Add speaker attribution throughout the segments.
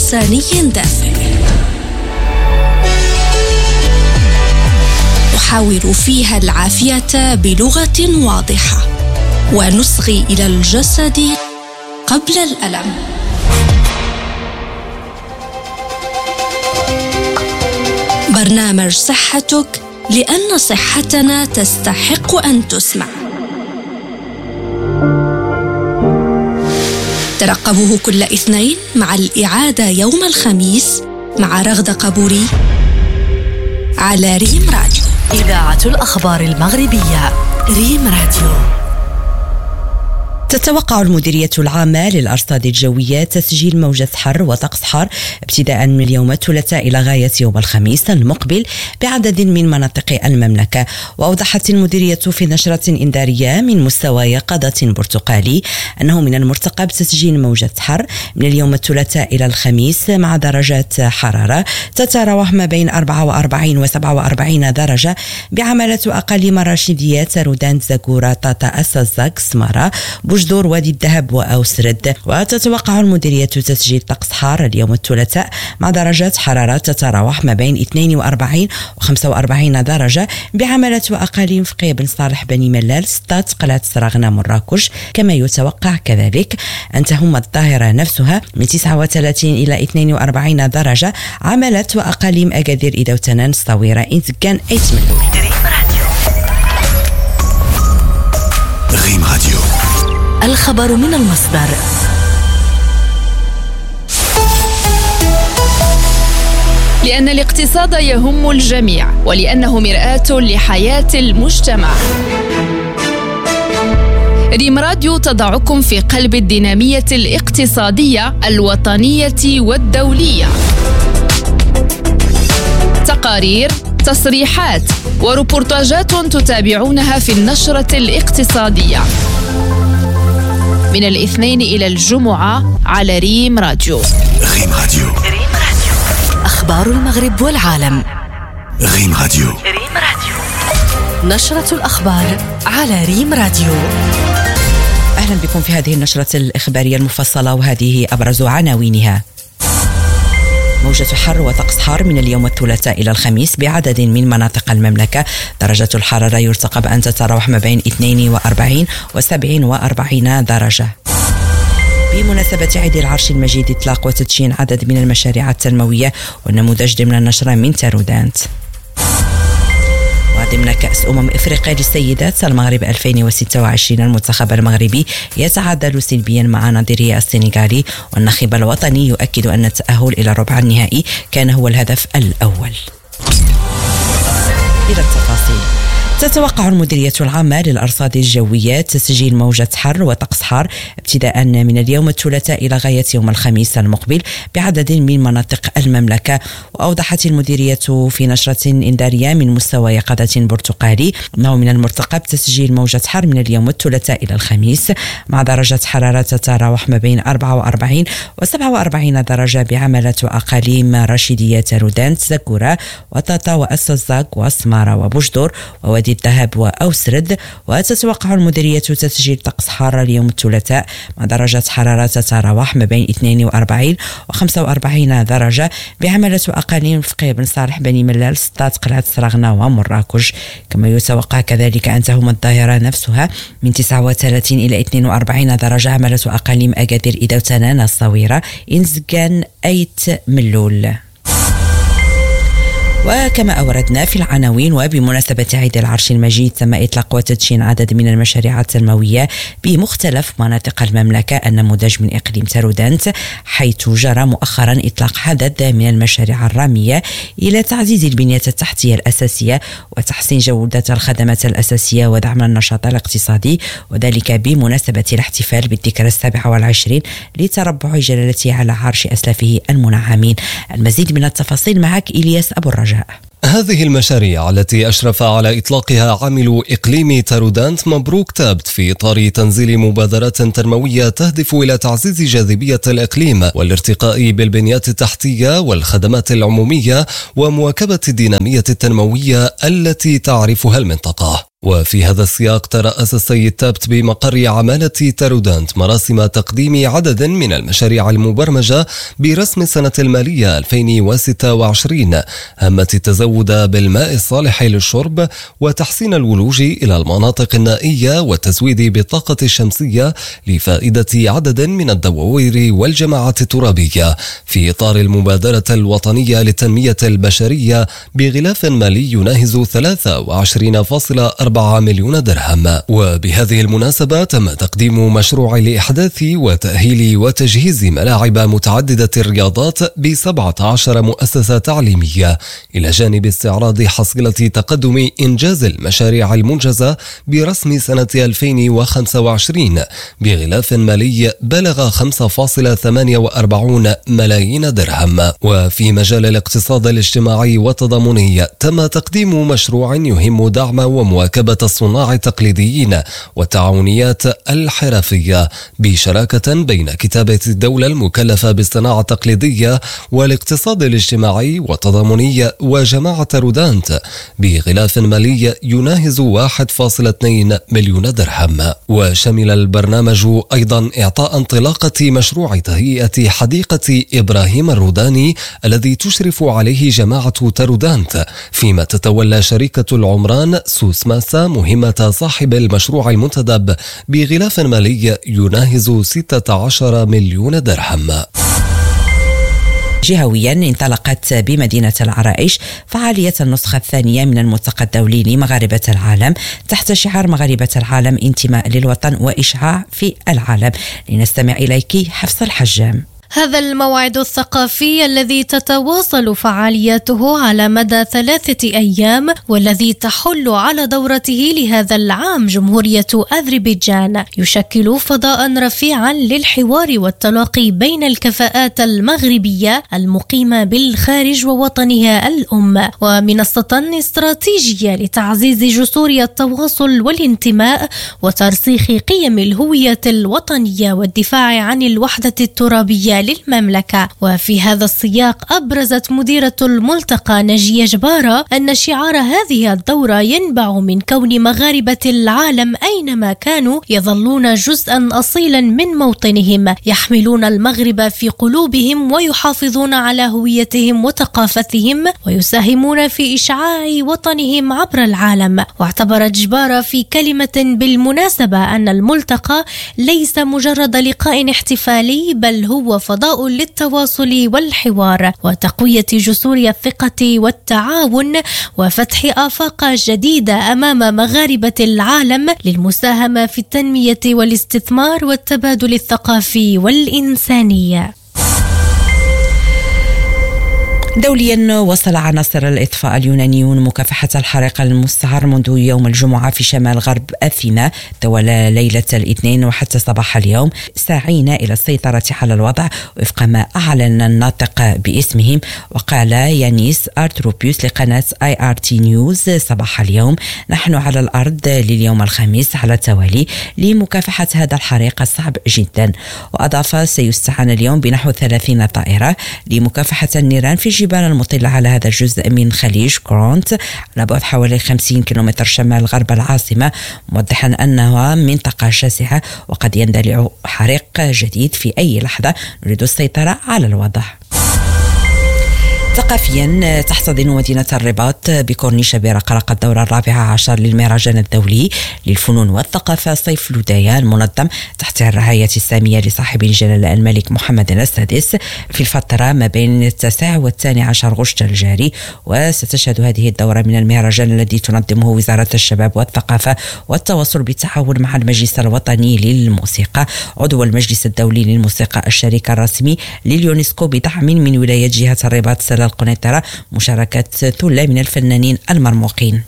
Speaker 1: إنساني دافئ. نحاور فيها العافية بلغة واضحة ونصغي إلى الجسد قبل الألم. برنامج صحتك، لأن صحتنا تستحق أن تسمع. ترقبوه كل اثنين مع الإعادة يوم الخميس مع رغدة قبوري على ريم راديو،
Speaker 2: إذاعة الأخبار المغربية. ريم راديو.
Speaker 3: تتوقع المديرية العامة للأرصاد الجوية تسجيل موجة حر وطقس حار ابتداء من اليوم الثلاثاء إلى غاية يوم الخميس المقبل بعدد من مناطق المملكة. وأوضحت المديرية في نشرة إنذارية من مستوى يقظة برتقالي أنه من المرتقب تسجيل موجة حر من اليوم الثلاثاء إلى الخميس مع درجات حرارة تتراوح ما بين 44 و 47 درجة بعمالة أقاليم الراشدية رودان زاكورة طاطا أسازاك سمارة بوجدور وادي الذهب وأوسرد. وتتوقع المديرية تسجيل طقس حار اليوم الثلاثاء مع درجات حرارة تتراوح ما بين 42 و 45 درجة بعمالة أقاليم فقيه بن صالح بني ملال سطات قلعة سراغنا مراكش. كما يتوقع كذلك أن تهم الظاهرة نفسها من 39 إلى 42 درجة عمالة وأقاليم أكادير إدوتنان صويرة إنزكان أيتملول.
Speaker 4: ريم راديو،
Speaker 2: الخبر من المصدر.
Speaker 5: لأن الاقتصاد يهم الجميع ولأنه مرآة لحياة المجتمع. ريم راديو تضعكم في قلب الدينامية الاقتصادية الوطنية والدولية. تقارير، تصريحات وريبورتاجات تتابعونها في النشرة الاقتصادية من الاثنين إلى الجمعة على ريم راديو.
Speaker 4: ريم راديو،
Speaker 2: أخبار المغرب والعالم.
Speaker 4: ريم راديو،
Speaker 2: نشرة الأخبار على ريم راديو.
Speaker 3: أهلا بكم في هذه النشرة الإخبارية المفصلة، وهذه أبرز عناوينها. موجة حر وطقس حار من اليوم الثلاثاء إلى الخميس بعدد من مناطق المملكة. درجة الحرارة يرتقب أن تتراوح ما بين 42 و 47 درجة. بمناسبة عيد العرش المجيد إطلاق وتدشين عدد من المشاريع التنموية والنموذج ضمن النشرة من تارودانت. وضمن كأس إفريقيا للسيدات المغرب 2026 المنتخب المغربي يتعادل سلبيا مع نظيره السنغالي، والناخب الوطني يؤكد أن التأهل إلى ربع النهائي كان هو الهدف الأول. إلى التفاصيل. تتوقع المديرية العامة للأرصاد الجوية تسجيل موجة حر وطقس حار ابتداء من اليوم الثلاثاء إلى غاية يوم الخميس المقبل بعدد من مناطق المملكة. وأوضحت المديرية في نشرة إنذارية من مستوى يقظة برتقالي أنه من المرتقب تسجيل موجة حر من اليوم الثلاثاء إلى الخميس مع درجة حرارة تتراوح ما بين 44 و 47 درجة بعمالة أقاليم راشدية رودان زاكورة وطاطا وأسازاك وسمارة وبوجدور ووادي الذهب وأوسرد. وتتوقع المديرية تسجيل طقس حار اليوم الثلاثاء مع درجة حرارة تتراوح ما بين 42 و 45 درجة بعمالة أقاليم فقيه بن صالح بني ملال سطات قلعة سراغنا ومراكش. كما يتوقع كذلك أن تهم الظاهرة نفسها من 39 إلى 42 درجة عمالة أقاليم أكادير إدوتنان الصويرة إنزكان أيت ملول. وكما أوردنا في العناوين، وبمناسبة عيد العرش المجيد تم إطلاق وتدشين عدد من المشاريع التنموية بمختلف مناطق المملكة النموذج من إقليم تارودانت، حيث جرى مؤخرا إطلاق عدد من المشاريع الرامية إلى تعزيز البنية التحتية الأساسية وتحسين جودة الخدمات الأساسية ودعم النشاط الاقتصادي، وذلك بمناسبة الاحتفال بالذكرى 27 لتربع جلالته على عرش أسلافه المنعمين. المزيد من التفاصيل معك إلياس أبو الرجاء.
Speaker 6: هذه المشاريع التي أشرف على إطلاقها عامل إقليم تارودانت مبروك تابت في إطار تنزيل مبادرات تنموية تهدف إلى تعزيز جاذبية الإقليم والارتقاء بالبنيات التحتية والخدمات العمومية ومواكبة الدينامية التنموية التي تعرفها المنطقة. وفي هذا السياق ترأس السيد تابت بمقر عمالة تارودانت مراسم تقديم عدد من المشاريع المبرمجة برسم السنة المالية 2026 هامة التزود بالماء الصالح للشرب وتحسين الولوج إلى المناطق النائية والتزويد بالطاقة الشمسية لفائدة عدد من الدواوير والجماعات الترابية في إطار المبادرة الوطنية للتنمية البشرية بغلاف مالي يناهز 23.4 مليون درهم. وبهذه المناسبة تم تقديم مشروع لإحداث وتأهيل وتجهيز ملاعب متعددة الرياضات ب17 مؤسسة تعليمية إلى جانب استعراض حصيلة تقدم إنجاز المشاريع المنجزة برسم سنة 2025 بغلاف مالي بلغ 5.48 ملايين درهم. وفي مجال الاقتصاد الاجتماعي والتضامني تم تقديم مشروع يهم دعم ومواكبة الصناع التقليديين والتعاونيات الحرفية بشراكة بين كتابة الدولة المكلفة بالصناعة التقليدية والاقتصاد الاجتماعي والتضامني وجماعة تارودانت بغلاف مالي يناهز 1.2 مليون درهم. وشمل البرنامج أيضا إعطاء انطلاقة مشروع تهيئة حديقة إبراهيم الروداني الذي تشرف عليه جماعة تارودانت، فيما تتولى شركة العمران سوسماسا مهمة صاحب المشروع المنتدب بغلاف مالي يناهز 16 مليون درهم.
Speaker 3: جهويا انطلقت بمدينة العرائش فعالية النسخة الثانية من الملتقى الدولي لمغاربة العالم تحت شعار مغاربة العالم انتماء للوطن وإشعاع في العالم. لنستمع إليك حفص الحجام.
Speaker 7: هذا الموعد الثقافي الذي تتواصل فعالياته على مدى 3 أيام والذي تحل على دورته لهذا العام جمهورية أذربيجان يشكل فضاء رفيعا للحوار والتلاقي بين الكفاءات المغربية المقيمة بالخارج ووطنها الأم، ومنصة استراتيجية لتعزيز جسور التواصل والانتماء وترسيخ قيم الهوية الوطنية والدفاع عن الوحدة الترابية للمملكة. وفي هذا السياق أبرزت مديرة الملتقى نجية جبارة أن شعار هذه الدورة ينبع من كون مغاربة العالم أينما كانوا يظلون جزءا أصيلا من موطنهم، يحملون المغرب في قلوبهم ويحافظون على هويتهم وثقافتهم ويساهمون في إشعاع وطنهم عبر العالم. واعتبرت جبارة في كلمة بالمناسبة أن الملتقى ليس مجرد لقاء احتفالي بل هو فضاء للتواصل والحوار وتقوية جسور الثقة والتعاون وفتح آفاق جديدة أمام مغاربة العالم للمساهمة في التنمية والاستثمار والتبادل الثقافي والإنساني.
Speaker 3: دوليا وصل عناصر الإطفاء اليونانيون مكافحة الحريق المستعر منذ يوم الجمعة في شمال غرب أثينا طوال ليلة الاثنين وحتى صباح اليوم، ساعين إلى السيطرة على الوضع وفق ما أعلن الناطق باسمهم. وقال يانيس أرتروبيوس لقناة IRT نيوز صباح اليوم: نحن على الأرض لليوم الخميس على التوالي لمكافحة هذا الحريق الصعب جدا. وأضاف: سيستعان اليوم بنحو 30 طائرة لمكافحة النيران في الجبال المطلة على هذا الجزء من خليج كورونت على بعد حوالي 50 كيلومتر شمال غرب العاصمة، موضحا أنها منطقة شاسعة وقد يندلع حريق جديد في أي لحظة. نريد السيطرة على الوضع. ثقافيا تحتضن مدينة الرباط بكورنيش برقراق الدورة 14 للمهرجان الدولي للفنون والثقافة صيف لودايا المنظم تحت الرعاية السامية لصاحب الجلالة الملك محمد السادس في الفترة ما بين 9 و12 غشت الجاري. وستشهد هذه الدورة من المهرجان الذي تنظمه وزارة الشباب والثقافة والتواصل بالتعاون مع المجلس الوطني للموسيقى عضو المجلس الدولي للموسيقى الشريك الرسمي لليونسكو بدعم من ولاية جهة الرباط سلال القنيطرة، مشاركة ثلة من الفنانين المرموقين.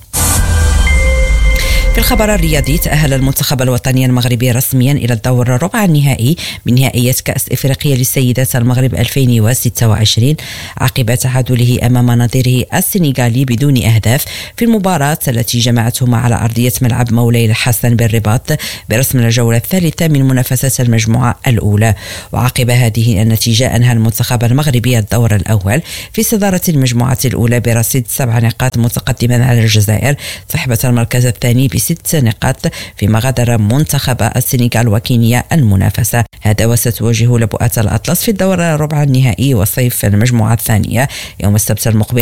Speaker 3: في الخبر الرياضي، تأهل المنتخب الوطني المغربي رسميا إلى الدور الربع النهائي من نهائيات كأس إفريقيا للسيدات المغرب 2026 عقب تعادله أمام نظيره السنغالي بدون أهداف في المباراة التي جمعتهما على أرضية ملعب مولاي الحسن بالرباط برسم الجولة الثالثة من منافسات المجموعة الأولى. وعقب هذه النتيجة أنهى المنتخب المغربي الدور الأول في صدارة المجموعة الأولى برصيد 7 نقاط متقدما على الجزائر صاحبة المركز الثاني ب6 نقاط، فيما غادر منتخب السنغال وكينيا المنافسة. هذا وستواجه لبؤات الأطلس في الدور ربع النهائي وصيف المجموعة الثانية يوم السبت المقبل